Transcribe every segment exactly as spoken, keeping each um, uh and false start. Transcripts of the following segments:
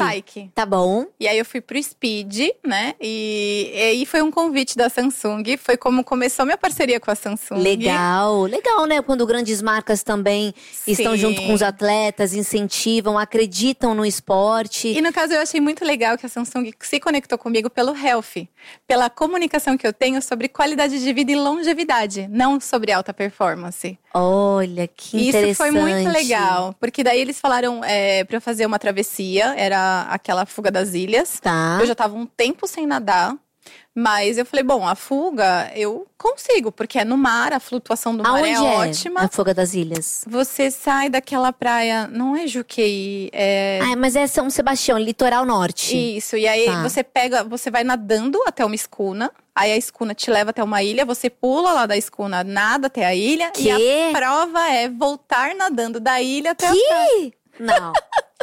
Psyche. Tá bom. E aí eu fui pro Speed, né? E, e aí foi um convite da Samsung. Foi como começou minha parceria com a Samsung. Legal, legal, né? Quando grandes marcas também Sim. estão junto com os atletas, incentivam, acreditam no esporte. E no caso eu achei muito legal que a Samsung se conectou comigo pelo Health. Pela comunicação que eu tenho sobre qualidade de vida e longevidade. Não sobre alta performance. Olha, que interessante. Isso foi muito legal. Porque daí eles falaram é, pra eu fazer uma travessia. Era aquela fuga das ilhas. Tá. Eu já tava um tempo sem nadar. Mas eu falei, bom, a fuga eu consigo. Porque é no mar, a flutuação do mar Aonde é, é ótima. a Fuga das Ilhas? Você sai daquela praia, não é Juqueí, é… Ah, mas é São Sebastião, litoral norte. Isso, e aí Tá. você pega, você vai nadando até uma escuna. Aí a escuna te leva até uma ilha, você pula lá da escuna, nada até a ilha. Que? E a prova é voltar nadando da ilha até a praia. Que? Não.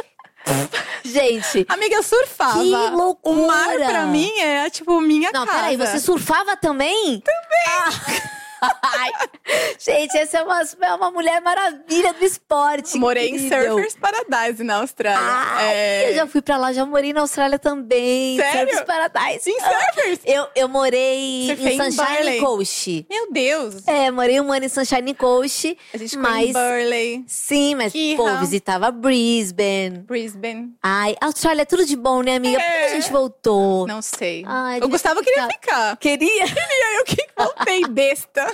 Gente, Amiga, eu surfava. que loucura! O mar pra mim é tipo minha não, casa. peraí, você surfava também? Também! Ai, gente, essa é uma, é uma mulher maravilha do esporte. Morei incrível. em Surfers Paradise na Austrália. Ai, é... eu já fui pra lá, já morei na Austrália também. Sério? Surfers Paradise. Em Surfers? Eu, eu morei Surfei em em Sunshine Burley. Coast. Meu Deus. É, morei um ano em Sunshine Coast. A gente foi mas em Burley, sim, mas Irra. pô, visitava Brisbane. Brisbane. Ai, Austrália é tudo de bom, né, amiga? Por que a É. gente voltou? Não sei. Ai, o Gustavo queria ficar. ficar. Queria? Queria, eu que voltei besta.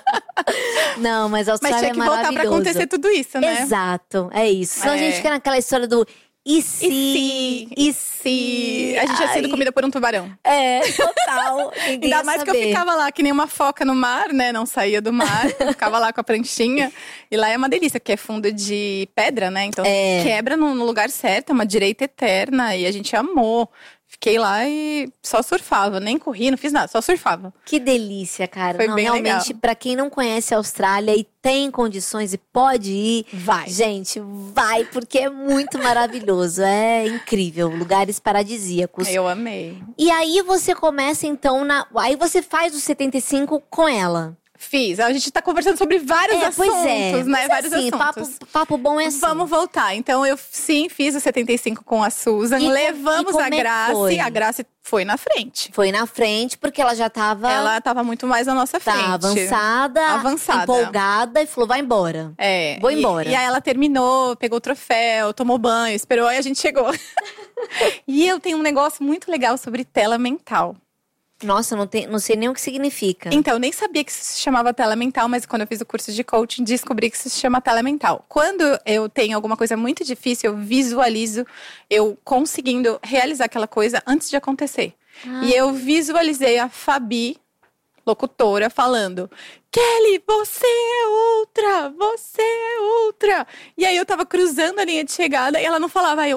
Não, mas a Mas Austrália tinha é que voltar maravilhoso. pra acontecer tudo isso, né? Exato, é isso. Senão É. a gente fica naquela história do e se, E se? e se. A gente tinha sido Ai, comida por um tubarão. É, total. Ninguém Ainda ia mais que saber. eu ficava lá, que nem uma foca no mar, né? Não saía do mar. Eu ficava lá com a pranchinha. E lá é uma delícia, porque é fundo de pedra, né? Então É. quebra no, no lugar certo, é uma direita eterna. E a gente amou. Fiquei lá e só surfava. Nem corri, não fiz nada, só surfava. Que delícia, cara. Foi não, bem realmente, legal. pra quem não conhece a Austrália e tem condições e pode ir, Vai. gente, vai, porque é muito maravilhoso. É incrível, lugares paradisíacos. Eu amei. E aí você começa então na. Aí você faz o setenta e cinco com ela. Fiz. A gente tá conversando sobre vários é, assuntos, pois é. né? Mas vários assim, assuntos. papo, papo bom é assim. Vamos voltar. Então, eu sim fiz o setenta e cinco com a Susan. E co- Levamos e como a é que Grace. foi? A Grace foi na frente. Foi na frente, porque ela já tava. Ela tava muito mais na nossa frente. Tá avançada, Avançada. empolgada e falou: vai embora. É. Vou e- embora. E, aí ela terminou, pegou o troféu, tomou banho, esperou e a gente chegou. E eu tenho um negócio muito legal sobre tela mental. Nossa, não, tem, não sei nem o que significa. Então, eu nem sabia que isso se chamava tela mental, mas quando eu fiz o curso de coaching, descobri que isso se chama tela mental. Quando eu tenho alguma coisa muito difícil, eu visualizo eu conseguindo realizar aquela coisa antes de acontecer. Ah. E eu visualizei a Fabi, locutora, falando: Kelly, você é outra, você é outra. E aí eu tava cruzando a linha de chegada e ela não falava. Aí eu,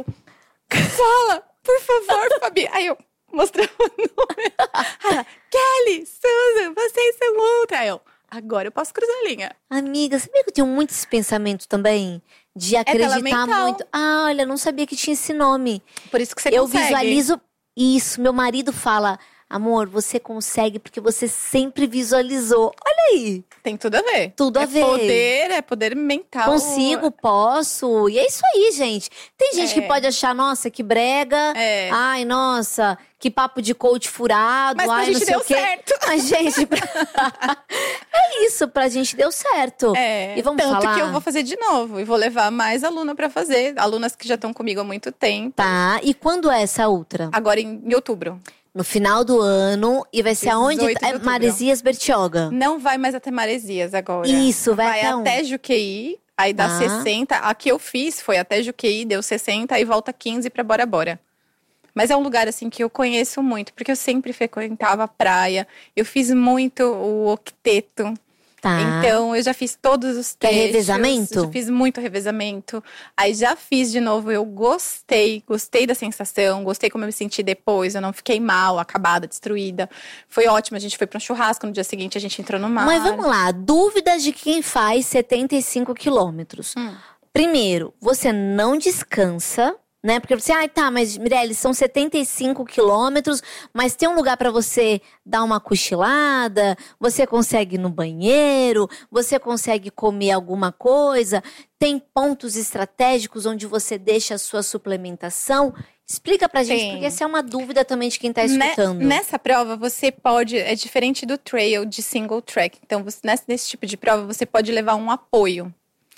fala, por favor, Fabi. Aí eu mostrava o número. Ela, Kelly, Susan, vocês são outra. Aí eu, agora eu posso cruzar a linha. Amiga, sabia que eu tenho muito esse pensamento também? De acreditar tela mental. muito. Ah, olha, não sabia que tinha esse nome. Por isso que você eu consegue. visualizo isso. Meu marido fala: amor, você consegue porque você sempre visualizou. Olha aí. Tem tudo a ver. Tudo a é ver. Poder, é poder mental. Consigo, posso. E é isso aí, gente. Tem gente É. que pode achar, nossa, que brega. É. Ai, nossa, que papo de coach furado. Mas pra ai, gente não sei deu o quê. certo. Mas, gente, pra- é isso, pra gente deu certo. É, E vamos tanto falar. que eu vou fazer de novo. E vou levar mais aluna pra fazer. Alunas que já estão comigo há muito tempo. Tá, e quando é essa ultra? Agora em, em outubro. No final do ano. E vai ser aonde? dezoito de É outubro. Maresias Bertioga. Não vai mais até Maresias agora. Isso, vai Vai até até onde? Juqueí. Aí dá Tá. sessenta. A que eu fiz foi até Juqueí, deu sessenta. E volta quinze pra Bora Bora. Mas é um lugar, assim, que eu conheço muito. Porque eu sempre frequentava a praia. Eu fiz muito o octeto. Tá. Então, eu já fiz todos os Que é trechos. revezamento? Já fiz muito revezamento. Aí, já fiz de novo. Eu gostei. Gostei da sensação. Gostei como eu me senti depois. Eu não fiquei mal, acabada, destruída. Foi ótimo. A gente foi para um churrasco. No dia seguinte, a gente entrou no mar. Mas vamos lá, dúvidas de quem faz setenta e cinco quilômetros. Hum. Primeiro, você não descansa, né? Porque você, ai tá, mas Mirelle, são setenta e cinco quilômetros, mas tem um lugar pra você dar uma cochilada, você consegue ir no banheiro, você consegue comer alguma coisa, tem pontos estratégicos onde você deixa a sua suplementação. Explica pra gente, Tem. porque essa é uma dúvida também de quem tá Ne- escutando. Nessa prova, você pode… É diferente do trail de single track. Então, você, nesse, nesse tipo de prova, você pode levar um apoio.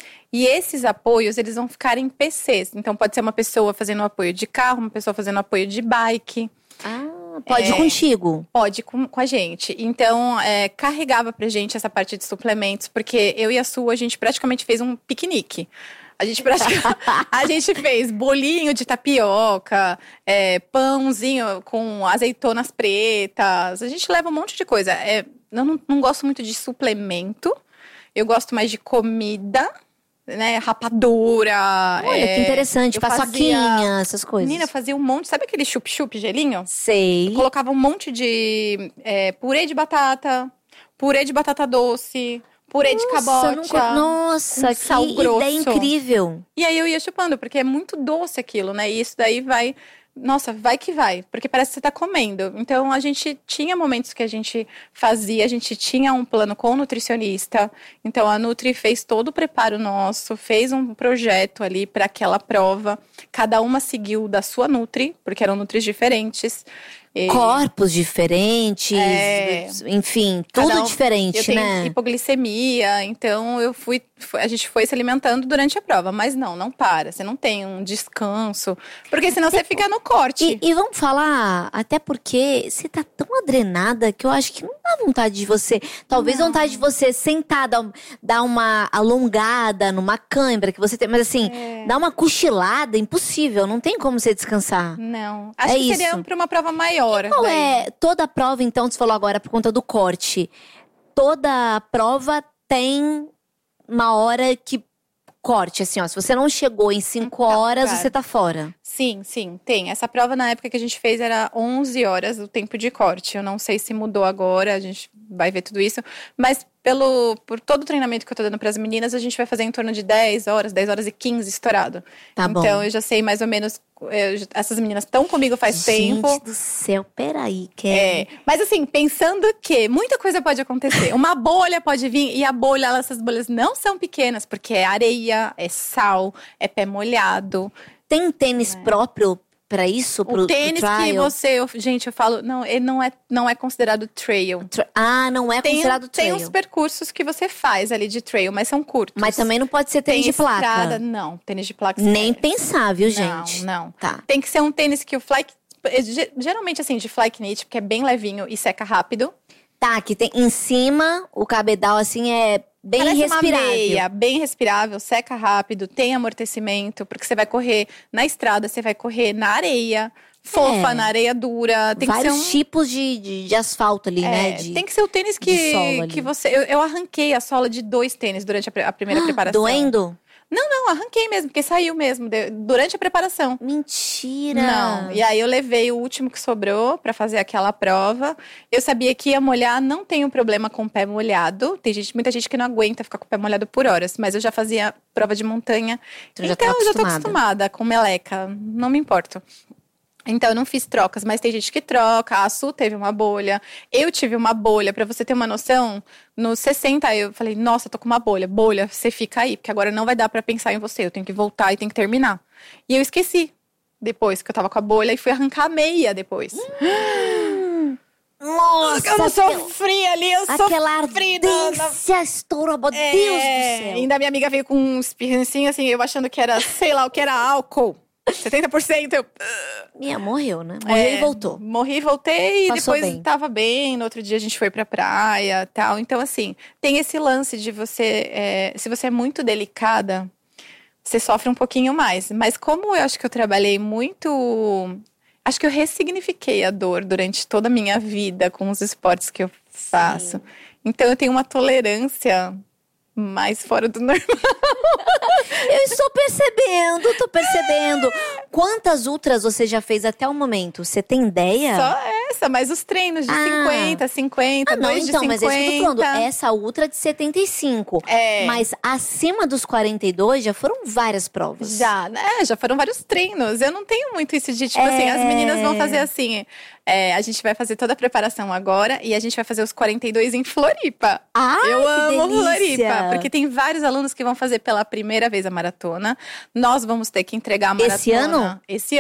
E esses apoios, eles vão ficar em P Cs. Então, pode ser uma pessoa fazendo apoio de carro, uma pessoa fazendo apoio de bike. Ah, pode ir É. contigo. Pode com, com a gente. Então, é, carregava pra gente essa parte de suplementos. Porque eu e a Su, a gente praticamente fez um piquenique. A gente, pratica... a gente fez bolinho de tapioca, é, pãozinho com azeitonas pretas. A gente leva um monte de coisa. É, eu não, não gosto muito de suplemento. Eu gosto mais de comida, né? Rapadura. Olha, é, que interessante. eu fazia- Paçoquinha, essas coisas. Menina, eu fazia um monte. Sabe aquele chup-chup gelinho? Sei. Colocava um monte de é, purê de batata, purê de batata doce, purê de Nossa, cabote. nunca... Nossa, com sal que grosso. ideia incrível. E aí eu ia chupando, porque é muito doce aquilo, né? E isso daí vai… Nossa, vai que vai, porque parece que você tá comendo. Então, a gente tinha momentos que a gente fazia, a gente tinha um plano com o nutricionista. Então, a Nutri fez todo o preparo nosso, fez um projeto ali para aquela prova. Cada uma seguiu da sua Nutri, porque eram Nutris diferentes. E Corpos diferentes, É. enfim, cada tudo um- diferente, eu tenho né? hipoglicemia, então eu fui, foi- a gente foi se alimentando durante a prova. Mas não, não para, você não tem um descanso, porque senão você fica no corte. E, e vamos falar, até porque você tá tão adrenada que eu acho que não dá vontade de você. Talvez Não. vontade de você sentar, dar, dar uma alongada numa cãibra que você tem. Mas assim, É. dar uma cochilada, impossível. Não tem como você descansar. Não, acho É que seria isso. para uma prova maior. Qual daí. é toda a prova, então, você falou agora por conta do corte. Toda prova tem uma hora que corte, assim, ó. Se você não chegou em cinco Não, horas, cara. você tá fora. Sim, sim, tem. Essa prova na época que a gente fez era onze horas o tempo de corte. Eu não sei se mudou agora, a gente vai ver tudo isso. Mas pelo, por todo o treinamento que eu tô dando pras meninas, a gente vai fazer em torno de dez horas, dez horas e quinze estourado. Tá bom. Então eu já sei mais ou menos. eu já- essas meninas estão comigo faz Gente tempo. do céu, peraí, Kelly. É, mas assim, pensando que muita coisa pode acontecer. Uma bolha pode vir, e a bolha, ela- essas bolhas não são pequenas, porque é areia, é sal, é pé molhado. Tem tênis próprio pra isso? Pro, O tênis pro que trial? você, eu- gente, eu falo, não, ele não é, não é considerado trail. Tra- Ah, não é Tem, considerado tem trail. uns percursos que você faz ali de trail, mas são curtos. Mas também não pode ser tem tênis de placa. estrada, não, tênis de placa. Nem esquece. pensar, viu, Não, gente? não. Tá. Tem que ser um tênis que o fly, ge- geralmente assim, de fly knit, porque é bem levinho e seca rápido. Tá, que tem em cima, o cabedal assim é bem Parece respirável. uma meia, bem respirável, seca rápido, tem amortecimento, porque você vai correr na estrada, você vai correr na areia, fofa, É. na areia dura. Tem Vários que ser um, tipos de, de, de asfalto ali, é, né? De... tem que ser o tênis de solo que, ali. que você… Eu, eu arranquei a sola de dois tênis durante a, pre- a primeira preparação. Doendo? Não, não, arranquei mesmo, porque saiu mesmo, de- durante a preparação. Mentira! Não, e aí eu levei o último que sobrou pra fazer aquela prova. Eu sabia que ia molhar, não tenho problema com o pé molhado. Tem gente, muita gente que não aguenta ficar com o pé molhado por horas, mas eu já fazia prova de montanha. Tu já então tá eu já tô acostumada. acostumada com meleca, não me importo. Então eu não fiz trocas, mas tem gente que troca. A Su teve uma bolha, eu tive uma bolha. Pra você ter uma noção, nos sessenta eu falei, nossa, tô com uma bolha. Bolha, você fica aí, porque agora não vai dar pra pensar em você. Eu tenho que voltar e tenho que terminar. E eu esqueci, depois que eu tava com a bolha, e fui arrancar a meia depois. Nossa! eu não aquela- sofri ali, eu Aquela sofri. na- na- ardência estourou, meu É, Deus do céu. Ainda minha amiga veio com um espirrancinho, assim, eu achando que era, sei lá, o que era álcool. setenta por cento, eu… Minha, morreu, né? Morreu É, e voltou. Morri, voltei e Passou depois bem. tava bem. No outro dia a gente foi pra praia e tal. Então, assim, tem esse lance de você… é, se você é muito delicada, você sofre um pouquinho mais. Mas como eu acho que eu trabalhei muito… Acho que eu ressignifiquei a dor durante toda a minha vida com os esportes que eu faço. Então, eu tenho uma tolerância mais fora do normal. Eu estou percebendo, tô percebendo. Quantas ultras você já fez até o momento? Você tem ideia? Só essa, mas os treinos de Ah. cinquenta, cinquenta, Ah, não, dois então, de mas é cinquenta. isso que eu tô falando. Essa ultra de setenta e cinco. É. Mas acima dos quarenta e dois já foram várias provas. Já, né? Já foram vários treinos. Eu não tenho muito isso de, tipo assim, as meninas vão fazer assim. é, a gente vai fazer toda a preparação agora e a gente vai fazer os quarenta e dois em Floripa. Ai, Eu que amo delícia. Floripa, porque tem vários alunos que vão fazer pela primeira vez a maratona. Nós vamos ter que entregar a maratona. Esse ano? Esse ano.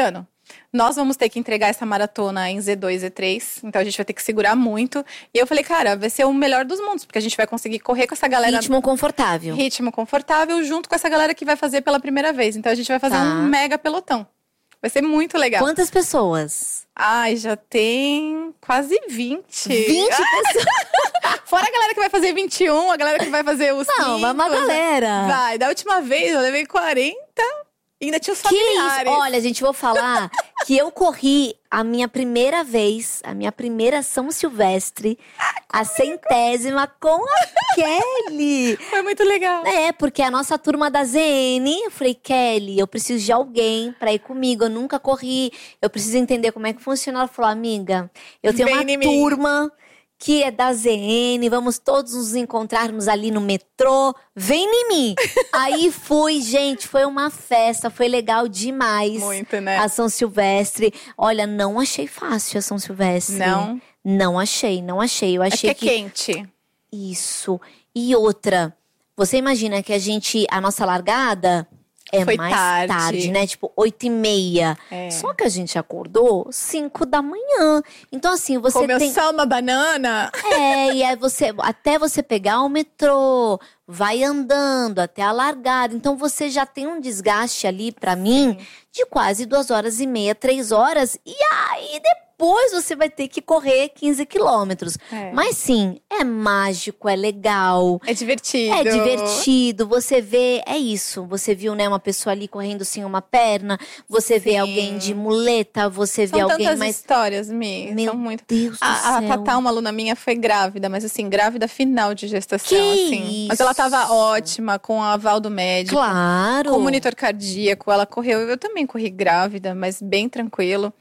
Nós vamos ter que entregar essa maratona em Z dois, Z três. Então a gente vai ter que segurar muito. E eu falei, cara, vai ser o melhor dos mundos. Porque a gente vai conseguir correr com essa galera… Ritmo confortável. Ritmo confortável, junto com essa galera que vai fazer pela primeira vez. Então a gente vai fazer Tá. um mega pelotão. Vai ser muito legal. Quantas pessoas? Ai, já tem quase vinte. vinte pessoas? Fora a galera que vai fazer vinte e um, a galera que vai fazer os Não, cinco, vai uma galera. Vai, da última vez eu levei quarenta e ainda tinha os Que familiares. isso? Olha, gente, vou falar que eu corri a minha primeira vez, a minha primeira São Silvestre, a centésima com a Kelly. Foi muito legal. É, porque a nossa turma da Z N, eu falei, Kelly, eu preciso de alguém pra ir comigo, eu nunca corri, eu preciso entender como é que funciona. Ela falou, amiga, eu tenho Vem uma em mim. turma que é da Z N, vamos todos nos encontrarmos ali no metrô, vem em mim. Aí fui, gente, foi uma festa, foi legal demais. Muito, né? A São Silvestre. Olha, não achei fácil a São Silvestre. Não? Não achei, não achei. Eu É achei que é quente. Isso. E outra, você imagina que a gente, a nossa largada é Foi mais tarde. tarde, né? Tipo, oito e meia. É. Só que a gente acordou cinco da manhã. Então, assim, você Comeu tem… só uma banana. É, e aí você, até você pegar o metrô, vai andando até a largada. Então você já tem um desgaste ali, pra mim, de quase duas horas e meia, três horas. E aí depois você vai ter que correr quinze quilômetros. É. Mas sim, é mágico, é legal. É divertido. É divertido, você vê, é isso. Você viu, né, uma pessoa ali correndo sem uma perna. Você vê Sim. alguém de muleta, você vê São alguém tantas mais… histórias, Mi. Meu São muito… Deus do A, a céu. Tatá, uma aluna minha, foi grávida, mas assim, grávida final de gestação, Que assim. Mas ela tava isso? ótima, com o aval do médico. Claro. Com monitor cardíaco, ela correu. Eu também corri grávida, mas bem tranquilo.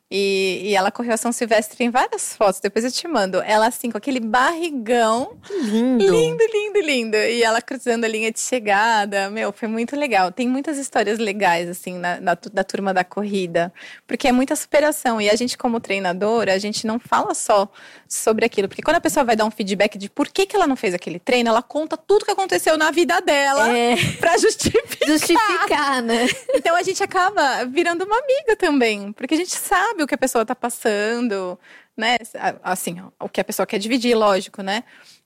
E, e ela correu a São Silvestre, tem várias fotos, depois eu te mando. Ela assim, com aquele barrigão. Que lindo. Lindo, lindo, lindo. E ela cruzando a linha de chegada. Meu, foi muito legal. Tem muitas histórias legais, assim, na, na, da turma da corrida. Porque é muita superação. E a gente, como treinadora, a gente não fala só sobre aquilo. Porque quando a pessoa vai dar um feedback de por que, que ela não fez aquele treino, ela conta tudo que aconteceu na vida dela É. pra justificar. Justificar, né? Então a gente acaba virando uma amiga também. Porque a gente sabe o que a pessoa tá passando, né? Assim, o que a pessoa quer dividir, lógico, né?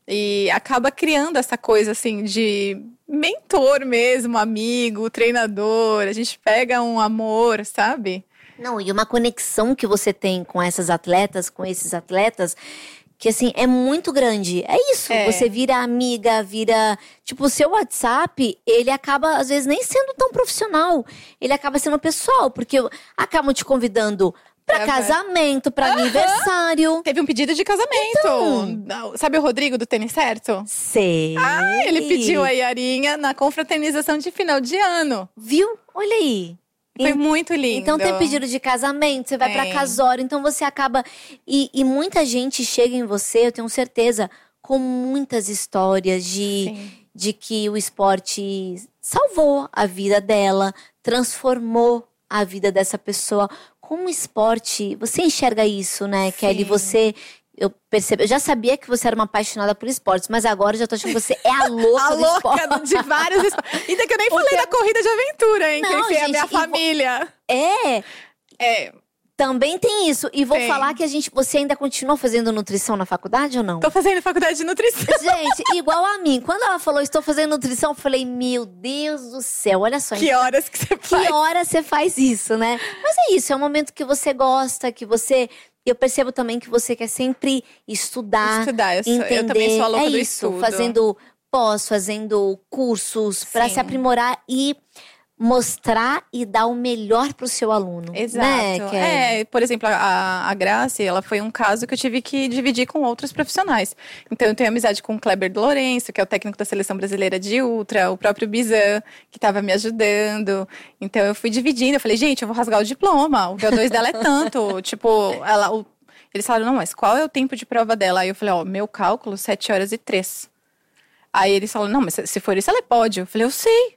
E acaba criando essa coisa, assim, de mentor mesmo, amigo, treinador. A gente pega um amor, sabe? Não, e uma conexão que você tem com essas atletas, com esses atletas, que assim, é muito grande. É isso, É. você vira amiga, vira… Tipo, o seu WhatsApp, ele acaba, às vezes, nem sendo tão profissional. Ele acaba sendo pessoal, porque acabam te convidando pra É, casamento, pra aniversário. Teve um pedido de casamento. Sabe o Rodrigo do Tênis Certo? Sei. Ah, ele pediu a Yarinha na confraternização de final de ano. Viu? Olha aí. Foi muito lindo. Então tem pedido de casamento, você vai pra Tem. casório, então você acaba… E, e muita gente chega em você, eu tenho certeza, com muitas histórias de, Sim. de que o esporte salvou a vida dela, transformou a vida dessa pessoa. Com o esporte, você enxerga isso, né, Kelly? Sim. Você… Eu percebo, eu já sabia que você era uma apaixonada por esportes, mas agora eu já tô achando que você é a louca A do louca esporte. de vários esportes. Ainda que eu nem Porque- falei da corrida de aventura, hein? Não, que enfim, é a gente, minha e vo- família. É, É, também tem isso. E vou Tem. falar que a gente, você ainda continua fazendo nutrição na faculdade ou não? tô fazendo faculdade de nutrição. Gente, igual a mim. Quando ela falou, estou fazendo nutrição, eu falei, meu Deus do céu, olha só. Que horas que você faz? Que hora você faz isso, né? Mas é isso, é um momento que você gosta, que você… Eu percebo também que você quer sempre estudar, Estudar, eu, sou- entender. eu também sou a louca é do isso, estudo. fazendo pós, fazendo cursos pra Sim. se aprimorar e mostrar e dar o melhor pro seu aluno. Exato. Né, Kelly? É, por exemplo, a, a Grace, ela foi um caso que eu tive que dividir com outros profissionais. Então, eu tenho amizade com o Kleber Lourenço, que é o técnico da Seleção Brasileira de Ultra, o próprio Bizan, que estava me ajudando. Então, eu fui dividindo. Eu falei, gente, eu vou rasgar o diploma. O V O dois dela é tanto. Tipo, ela… O, eles falaram, não, mas qual é o tempo de prova dela? Aí eu falei, ó, meu cálculo, sete horas e três. Aí eles falaram, não, mas se for isso, ela é pódio. Eu falei, eu sei.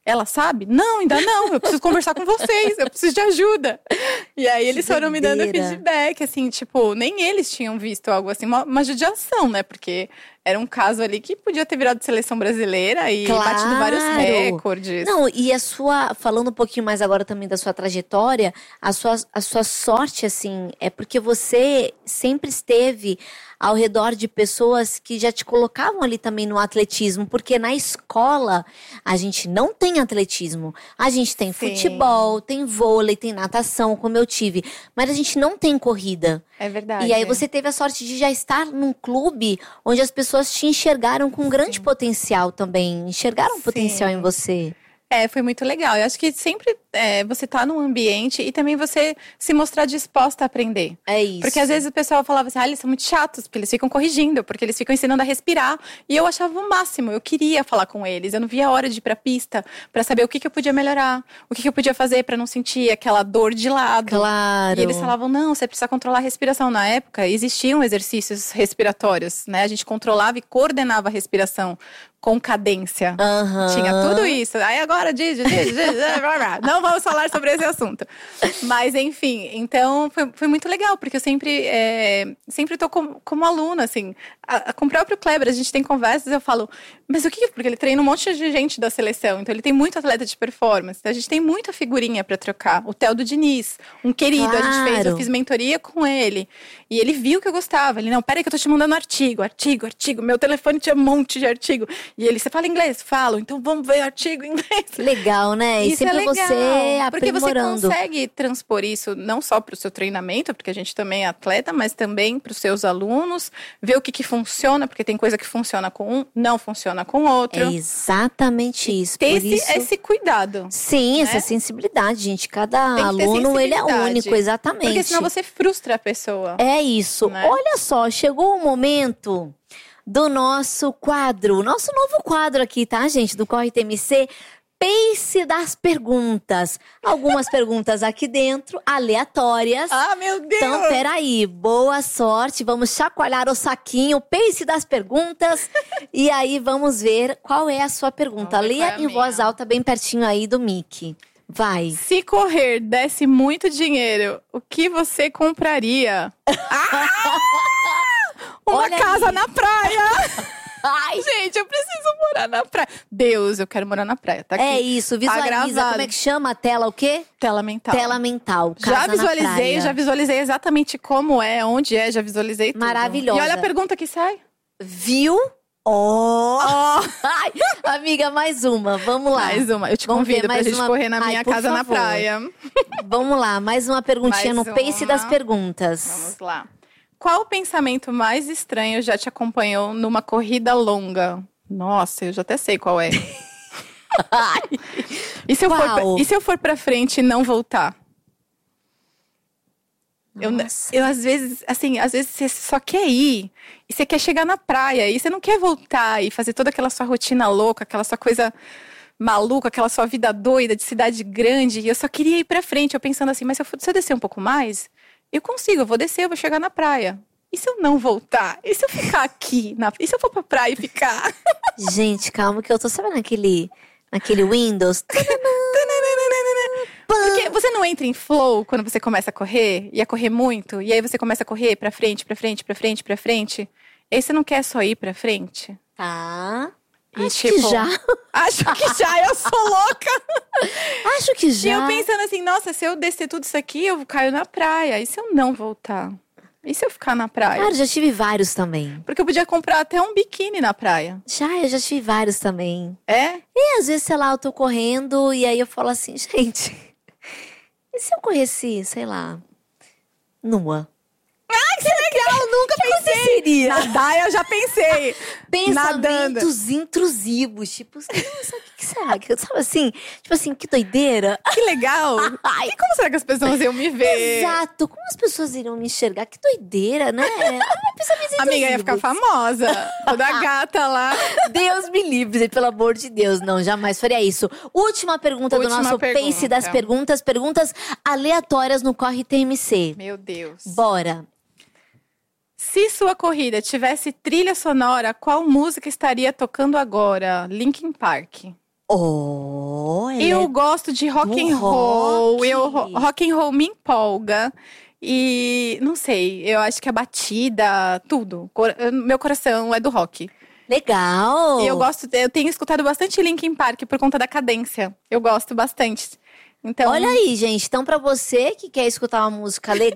Ela sabe? Não, ainda não. Eu preciso conversar com vocês. Eu preciso de ajuda. E aí eles Que foram me dando doideira. feedback, assim, tipo, nem eles tinham visto algo assim, uma, uma judiação, né? Porque era um caso ali que podia ter virado seleção brasileira e Claro. batido vários recordes. Não, e a sua, falando um pouquinho mais agora também da sua trajetória, a sua, a sua sorte, assim, é porque você sempre esteve ao redor de pessoas que já te colocavam ali também no atletismo, porque na escola a gente não tem atletismo, a gente tem Sim. futebol, tem vôlei, tem natação, como eu tive, mas a gente não tem corrida. É verdade. E aí você teve a sorte de já estar num clube onde as pessoas te enxergaram com grande potencial também. Enxergaram Sim. potencial em você. É, foi muito legal. Eu acho que sempre é, você tá num ambiente e também você se mostrar disposta a aprender. É isso. Porque às vezes o pessoal falava assim, ah, eles são muito chatos, porque eles ficam corrigindo, porque eles ficam ensinando a respirar. E eu achava o máximo, eu queria falar com eles. Eu não via a hora de ir pra pista pra saber o que, que eu podia melhorar, o que, que eu podia fazer pra não sentir aquela dor de lado. Claro. E eles falavam, não, você precisa controlar a respiração. Na época, existiam exercícios respiratórios, né? A gente controlava e coordenava a respiração com cadência. Aham. Tinha tudo isso. Aí agora, Didi, Didi, Didi, blá, blá. Não vamos falar sobre esse assunto. Mas, enfim, então foi, foi muito legal, porque eu sempre, é, sempre tô como, como aluna, assim. A, a, com o próprio Kleber, a gente tem conversas, eu falo, mas o que? Porque ele treina um monte de gente da seleção, então ele tem muito atleta de performance. Então a gente tem muita figurinha pra trocar. O Theo do Diniz, um querido, a gente fez, eu Claro. fiz mentoria com ele. E ele viu que eu gostava. Ele, não, peraí que eu tô te mandando artigo, artigo, artigo. Meu telefone tinha um monte de artigo. E ele, você fala inglês? Falo. Então vamos ver artigo em inglês. Legal, né? E Isso sempre é legal, você porque você aprimorando. consegue transpor isso não só para o seu treinamento, porque a gente também é atleta, mas também para os seus alunos, ver o que, que funciona, porque tem coisa que funciona com um, não funciona com o outro. É exatamente isso. Ter Por esse, isso... esse cuidado. Sim, né? essa sensibilidade, gente. Cada Tem que ter aluno, ele é sensibilidade. único, exatamente. Porque senão você frustra a pessoa. É isso. Né? Olha só, chegou o momento do nosso quadro, nosso novo quadro aqui, tá, gente? Do Corre T M C, Pace das Perguntas. Algumas perguntas aqui dentro, aleatórias. Ah, meu Deus! Então, peraí, boa sorte. Vamos chacoalhar o saquinho, Pace das Perguntas. E aí, vamos ver qual é a sua pergunta. Vamos ver qual Leia é a em minha. voz alta, bem pertinho aí do mic. Vai. Se correr desse muito dinheiro, o que você compraria? Ah! Uma Olha casa aí. na praia! Ai, Gente, eu preciso morar na praia. Deus, eu quero morar na praia. Tá aqui. é isso, visualiza. gravado. Como é que chama a tela? O quê? Tela mental. Tela mental. Já Casa na visualizei, praia. já visualizei exatamente como é, onde é, já visualizei tudo. Maravilhosa. E olha a pergunta que sai. Viu? Oh! Ó, Ai, amiga, mais uma. Vamos lá. mais uma. Eu te Vamos ver, convido pra mais gente uma. correr na Ai, minha por casa na favor. praia. Vamos lá, mais uma perguntinha Mais no Pace uma. das Perguntas. Vamos lá. Qual o pensamento mais estranho já te acompanhou numa corrida longa? Nossa, eu já até sei qual é. E se eu, for pra, Qual? e se eu for pra frente e não voltar? Eu, Nossa. eu, às vezes, assim, às vezes você só quer ir e você quer chegar na praia e você não quer voltar e fazer toda aquela sua rotina louca, aquela sua coisa maluca, aquela sua vida doida de cidade grande. E eu só queria ir pra frente, eu pensando assim, mas se eu, for- se eu descer um pouco mais, eu consigo, eu vou descer, eu vou chegar na praia. E se eu não voltar? E se eu ficar aqui? Na, e se eu for pra praia e ficar? Gente, calma que eu tô sabendo naquele, naquele Windows. Porque você não entra em flow quando você começa a correr, e a correr muito, e aí você começa a correr pra frente, pra frente, pra frente, pra frente. E aí você não quer só ir pra frente? Tá. E, Acho tipo, que já. Acho que já, eu sou louca. Acho que E já. eu pensando assim, nossa, se eu descer tudo isso aqui, eu caio na praia. E se eu não voltar? E se eu ficar na praia? Cara, já tive vários também. Porque eu podia comprar até um biquíni na praia. Já, eu já tive vários também. É? E às vezes, sei lá, eu tô correndo e aí eu falo assim, gente, e se eu corresse, sei lá, nua? Ai, que legal, nunca pensei. Seria? Nadar eu já pensei. Nadando. Pensamentos intrusivos, tipo, nossa, o que, que será? Que- Sabe assim? Tipo assim, que doideira. Que legal. Ai. E como será que as pessoas iam me ver? Exato, como as pessoas iriam me enxergar? Que doideira, né? Pensamentos Amiga, ia ficar intrusivos. famosa. Toda gata lá. Deus me livre, pelo amor de Deus. Não, jamais faria isso. Última pergunta Última do nosso pergunta. Pace das Perguntas. Perguntas aleatórias no Corre T M C. Meu Deus. Bora. Se sua corrida tivesse trilha sonora, qual música estaria tocando agora? Linkin Park. Oh, ela Eu é gosto de rock do and roll. rock. Eu, ro- rock and roll me empolga. E não sei, eu acho que a batida, tudo. Cor- Meu coração é do rock. legal. E eu gosto, eu tenho escutado bastante Linkin Park por conta da cadência. Eu gosto bastante. Então, Olha aí, gente. Então, pra você que quer escutar uma música legal.